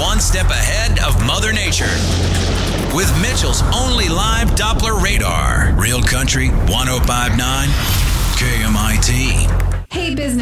one step ahead of Mother Nature. With Mitchell's only live Doppler radar. Real Country 105.9 KMIT. Hey, business